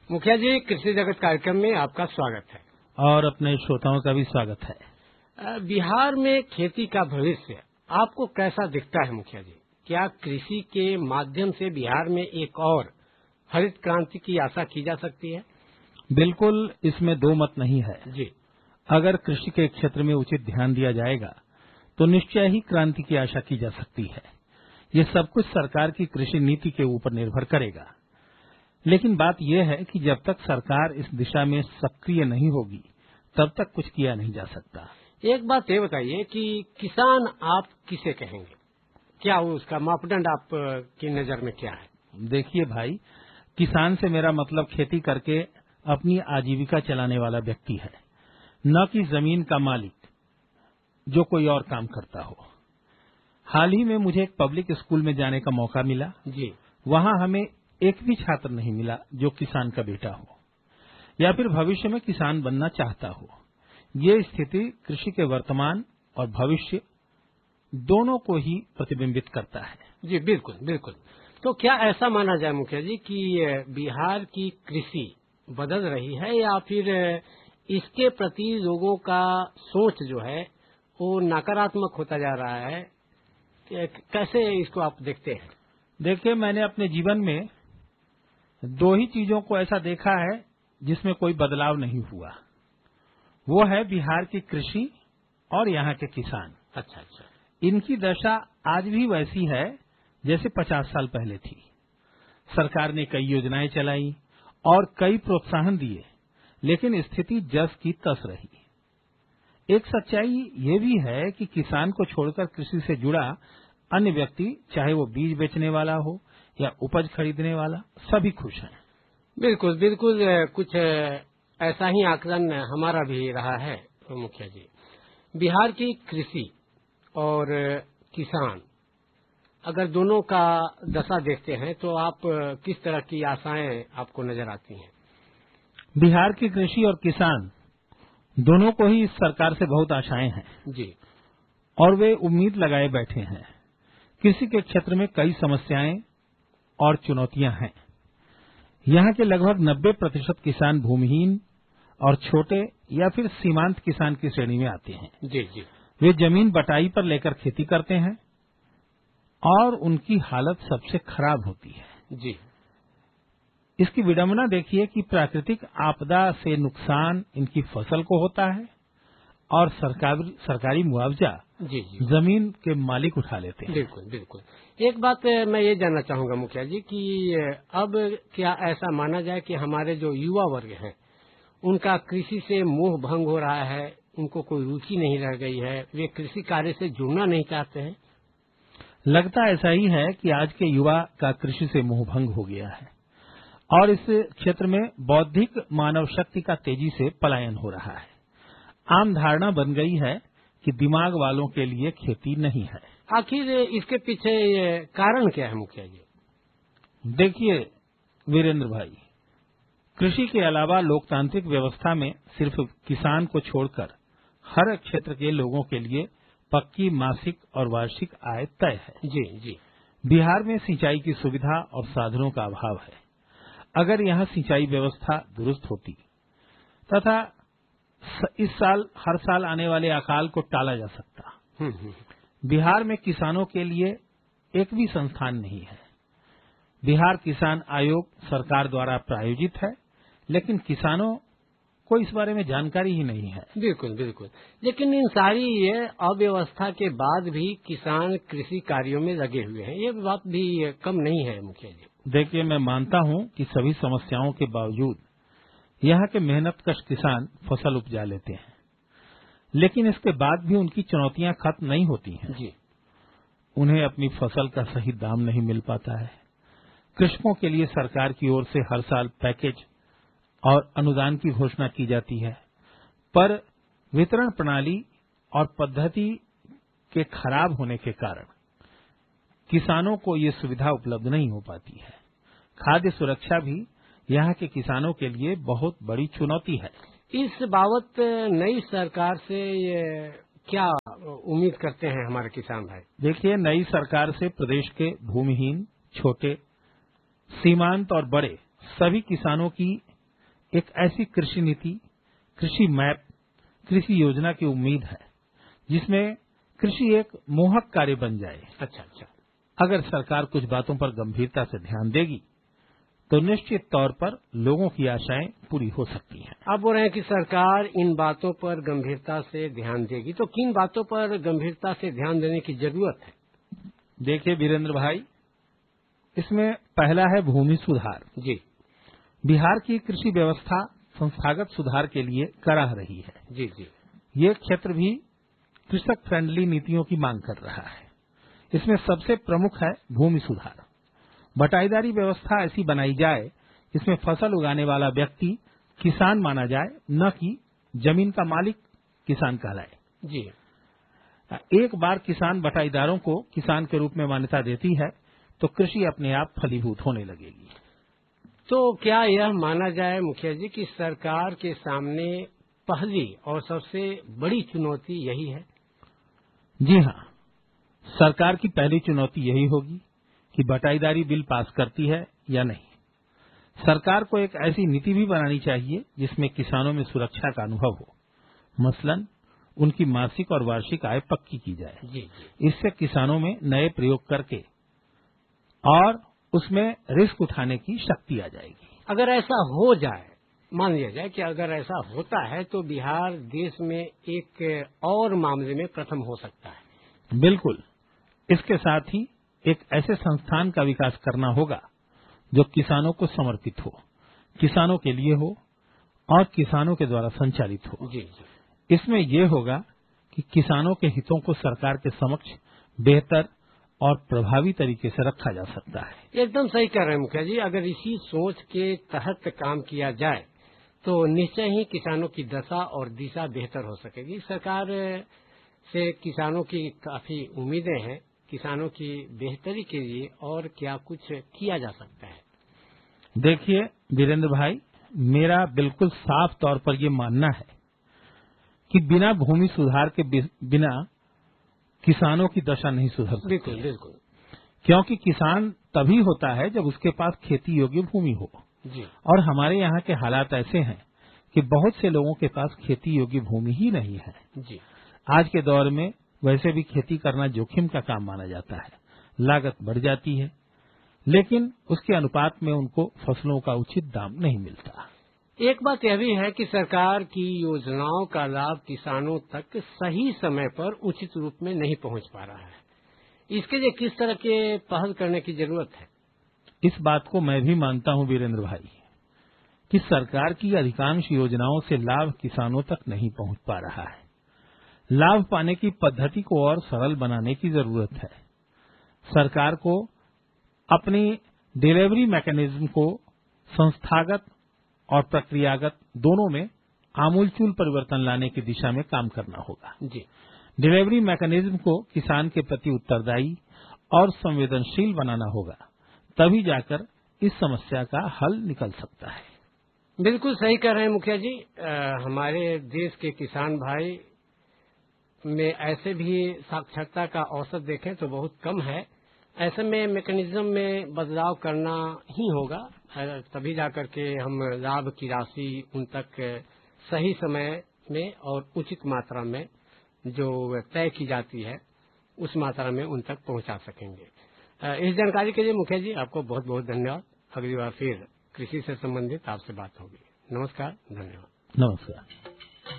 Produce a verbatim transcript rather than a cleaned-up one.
मुखिया जी, कृषि जगत कार्यक्रम में आपका स्वागत है और अपने श्रोताओं का भी स्वागत है। बिहार में खेती का भविष्य आपको कैसा दिखता है मुखिया जी? क्या कृषि के माध्यम से बिहार में एक और हरित क्रांति की आशा की जा सकती है? बिल्कुल, इसमें दो मत नहीं है जी। अगर कृषि के क्षेत्र में उचित ध्यान दिया जाएगा तो निश्चय ही क्रांति की आशा की जा सकती है। ये सब कुछ सरकार की कृषि नीति के ऊपर निर्भर करेगा। लेकिन बात यह है कि जब तक सरकार इस दिशा में सक्रिय नहीं होगी तब तक कुछ किया नहीं जा सकता। एक बात ये बताइए कि किसान आप किसे कहेंगे? क्या उसका मापदंड आप की नजर में क्या है? देखिए भाई, किसान से मेरा मतलब खेती करके अपनी आजीविका चलाने वाला व्यक्ति है, न कि जमीन का मालिक जो कोई और काम करता हो। हाल ही में मुझे एक पब्लिक स्कूल में जाने का मौका मिला। जी। वहां हमें एक भी छात्र नहीं मिला जो किसान का बेटा हो या फिर भविष्य में किसान बनना चाहता हो। ये स्थिति कृषि के वर्तमान और भविष्य दोनों को ही प्रतिबिंबित करता है। जी बिल्कुल बिल्कुल। तो क्या ऐसा माना जाए मुखिया जी कि बिहार की कृषि बदल रही है या फिर इसके प्रति लोगों का सोच जो है वो नकारात्मक होता जा रहा है? कैसे इसको आप देखते हैं? देखिए, मैंने अपने जीवन में दो ही चीजों को ऐसा देखा है जिसमें कोई बदलाव नहीं हुआ। वो है बिहार की कृषि और यहाँ के किसान। अच्छा अच्छा। इनकी दशा आज भी वैसी है जैसे पचास साल पहले थी। सरकार ने कई योजनाएं चलाई और कई प्रोत्साहन दिए, लेकिन स्थिति जस की तस रही। एक सच्चाई ये भी है कि किसान को छोड़कर कृषि से जुड़ा अन्य व्यक्ति, चाहे वो बीज बेचने वाला हो या उपज खरीदने वाला, सभी खुश हैं। बिल्कुल बिल्कुल। कुछ ऐसा ही आकलन हमारा भी रहा है तो मुखिया जी। बिहार की कृषि और किसान अगर दोनों का दशा देखते हैं तो आप किस तरह की आशाएं आपको नजर आती हैं? बिहार की कृषि और किसान दोनों को ही इस सरकार से बहुत आशाएं हैं जी, और वे उम्मीद लगाए बैठे हैं। कृषि के क्षेत्र में कई समस्याएं और चुनौतियां हैं। यहाँ के लगभग नब्बे प्रतिशत किसान भूमिहीन और छोटे या फिर सीमांत किसान की श्रेणी में आते हैं। जी जी। वे जमीन बटाई पर लेकर खेती करते हैं और उनकी हालत सबसे खराब होती है। जी। इसकी विडंबना देखिए कि प्राकृतिक आपदा से नुकसान इनकी फसल को होता है और सरकार, सरकारी मुआवजा जी जी जमीन के मालिक उठा लेते हैं। बिल्कुल बिल्कुल। एक बात मैं ये जानना चाहूंगा मुखिया जी कि अब क्या ऐसा माना जाए कि हमारे जो युवा वर्ग हैं उनका कृषि से मोह भंग हो रहा है, उनको कोई रुचि नहीं रह गई है, वे कृषि कार्य से जुड़ना नहीं चाहते हैं? लगता ऐसा ही है कि आज के युवा का कृषि से मोह भंग हो गया है और इस क्षेत्र में बौद्धिक मानव शक्ति का तेजी से पलायन हो रहा है। आम धारणा बन गई है कि दिमाग वालों के लिए खेती नहीं है। आखिर इसके पीछे कारण क्या है मुखिया जी? देखिए वीरेंद्र भाई, कृषि के अलावा लोकतांत्रिक व्यवस्था में सिर्फ किसान को छोड़कर हर क्षेत्र के लोगों के लिए पक्की मासिक और वार्षिक आय तय है। जी जी। बिहार में सिंचाई की सुविधा और साधनों का अभाव है। अगर यहाँ सिंचाई व्यवस्था दुरुस्त होती तथा इस साल हर साल आने वाले अकाल को टाला जा सकता। बिहार में किसानों के लिए एक भी संस्थान नहीं है। बिहार किसान आयोग सरकार द्वारा प्रायोजित है, लेकिन किसानों को इस बारे में जानकारी ही नहीं है। बिल्कुल बिल्कुल। लेकिन इन सारी ये अव्यवस्था के बाद भी किसान कृषि कार्यों में लगे हुए हैं, ये बात भी कम नहीं है मुखिया जी। देखिए, मैं मानता हूं कि सभी समस्याओं के बावजूद यहाँ के मेहनतकश किसान फसल उपजा लेते हैं, लेकिन इसके बाद भी उनकी चुनौतियां खत्म नहीं होती हैं। जी। उन्हें अपनी फसल का सही दाम नहीं मिल पाता है। कृषकों के लिए सरकार की ओर से हर साल पैकेज और अनुदान की घोषणा की जाती है, पर वितरण प्रणाली और पद्धति के खराब होने के कारण किसानों को ये सुविधा उपलब्ध नहीं हो पाती है। खाद्य सुरक्षा भी यहाँ के किसानों के लिए बहुत बड़ी चुनौती है। इस बाबत नई सरकार से ये क्या उम्मीद करते हैं हमारे किसान भाई? देखिए, नई सरकार से प्रदेश के भूमिहीन, छोटे, सीमांत और बड़े सभी किसानों की एक ऐसी कृषि नीति, कृषि मैप, कृषि योजना की उम्मीद है जिसमें कृषि एक मोहक कार्य बन जाए। अच्छा अच्छा। अगर सरकार कुछ बातों पर गंभीरता से ध्यान देगी तो निश्चित तौर पर लोगों की आशाएं पूरी हो सकती हैं। आप बोल रहे हैं कि सरकार इन बातों पर गंभीरता से ध्यान देगी, तो किन बातों पर गंभीरता से ध्यान देने की जरूरत है? देखिए वीरेंद्र भाई, इसमें पहला है भूमि सुधार। जी। बिहार की कृषि व्यवस्था संस्थागत सुधार के लिए कराह रही है। जी जी। ये क्षेत्र भी कृषक फ्रेंडली नीतियों की मांग कर रहा है। इसमें सबसे प्रमुख है भूमि सुधार। बटाईदारी व्यवस्था ऐसी बनाई जाए जिसमें फसल उगाने वाला व्यक्ति किसान माना जाए, न कि जमीन का मालिक किसान कहलाए। जी। एक बार किसान बटाईदारों को किसान के रूप में मान्यता देती है तो कृषि अपने आप फलीभूत होने लगेगी। तो क्या यह माना जाए मुखिया जी कि सरकार के सामने पहली और सबसे बड़ी चुनौती यही है? जी हाँ, सरकार की पहली चुनौती यही होगी कि बटाईदारी बिल पास करती है या नहीं। सरकार को एक ऐसी नीति भी बनानी चाहिए जिसमें किसानों में सुरक्षा का अनुभव हो। मसलन उनकी मासिक और वार्षिक आय पक्की की जाए। जी जी। इससे किसानों में नए प्रयोग करके और उसमें रिस्क उठाने की शक्ति आ जाएगी। अगर ऐसा हो जाए, मान लिया जाए कि अगर ऐसा होता है तो बिहार देश में एक और मामले में प्रथम हो सकता है। बिल्कुल। इसके साथ ही एक ऐसे संस्थान का विकास करना होगा जो किसानों को समर्पित हो, किसानों के लिए हो और किसानों के द्वारा संचालित हो। जी जी। इसमें यह होगा कि किसानों के हितों को सरकार के समक्ष बेहतर और प्रभावी तरीके से रखा जा सकता है। एकदम सही कह रहे हैं मुखिया जी। अगर इसी सोच के तहत काम किया जाए तो निश्चय ही किसानों की दशा और दिशा बेहतर हो सकेगी। सरकार से किसानों की काफी उम्मीदें हैं। किसानों की बेहतरी के लिए और क्या कुछ किया जा सकता है? देखिए वीरेंद्र भाई, मेरा बिल्कुल साफ तौर पर यह मानना है कि बिना भूमि सुधार के बिना किसानों की दशा नहीं सुधर सकती। बिल्कुल बिल्कुल। क्योंकि किसान तभी होता है जब उसके पास खेती योग्य भूमि हो। जी। और हमारे यहाँ के हालात ऐसे हैं कि बहुत से लोगों के पास खेती योग्य भूमि ही नहीं है। जी। आज के दौर में वैसे भी खेती करना जोखिम का काम माना जाता है, लागत बढ़ जाती है, लेकिन उसके अनुपात में उनको फसलों का उचित दाम नहीं मिलता। एक बात यह भी है कि सरकार की योजनाओं का लाभ किसानों तक सही समय पर उचित रूप में नहीं पहुंच पा रहा है। इसके लिए किस तरह के पहल करने की जरूरत है? इस बात को मैं भी मानता हूं वीरेंद्र भाई कि सरकार की अधिकांश योजनाओं से लाभ किसानों तक नहीं पहुंच पा रहा है। लाभ पाने की पद्धति को और सरल बनाने की जरूरत है। सरकार को अपनी डिलीवरी मैकेनिज्म को संस्थागत और प्रक्रियागत दोनों में आमूलचूल परिवर्तन लाने की दिशा में काम करना होगा। जी। डिलीवरी मैकेनिज्म को किसान के प्रति उत्तरदायी और संवेदनशील बनाना होगा, तभी जाकर इस समस्या का हल निकल सकता है। बिल्कुल सही कह रहे हैं मुखिया जी। आ, हमारे देश के किसान भाई में ऐसे भी साक्षरता का औसत देखें तो बहुत कम है। ऐसे में मैकेनिज्म में बदलाव करना ही होगा, तभी जाकर के हम लाभ की राशि उन तक सही समय में और उचित मात्रा में जो तय की जाती है उस मात्रा में उन तक पहुंचा सकेंगे। इस जानकारी के लिए मुखिया जी आपको बहुत बहुत धन्यवाद। अगली बार फिर कृषि से संबंधित आपसे बात होगी। नमस्कार, धन्यवाद। नमस्कार।